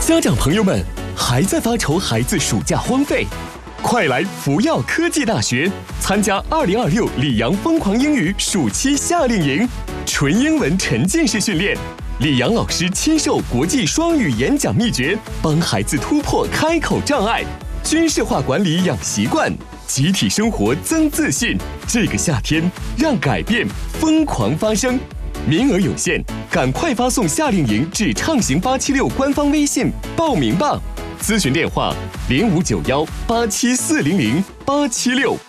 家长朋友们，还在发愁孩子暑假荒废？快来福耀科技大学参加2026里昂疯狂英语暑期夏令营，纯英文沉浸式训练，李阳老师亲授国际双语演讲秘诀，帮孩子突破开口障碍，军事化管理养习惯，集体生活增自信。这个夏天，让改变疯狂发生。名额有限，赶快发送夏令营至畅行876官方微信报名吧。咨询电话059187400876。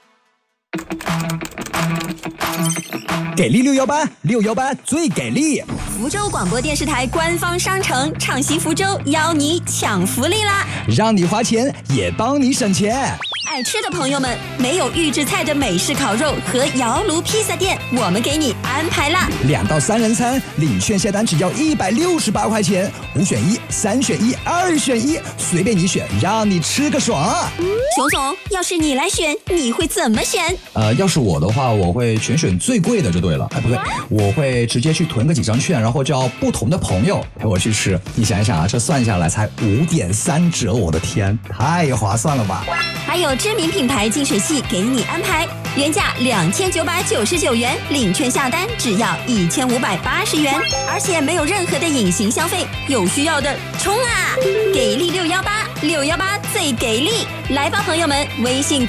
给力618最给力！ 福州广播电视台官方商城畅行福州邀你抢福利啦！ 让你花钱也帮你省钱。 爱吃的朋友们，没有预制菜的美式烤肉和窑炉披萨店，我们给你安排啦 ！2到3人餐，领券下单只要168块钱，5选1、3选1、2选1，随便你选，让你吃个爽。 熊总，要是你来选，你会怎么选？ 要是我的话，我会全选最贵的就对了。不对，我会直接去囤个几张券，然后叫不同的朋友陪我去吃。你想一想啊，这算下来才5.3折，我的天，太划算了吧！ 还有知名品牌净水器给你安排，原价2999元，领券下单只要1580元，而且没有任何的隐形消费，有需要的冲啊！给力618最给力！来吧，朋友们，微信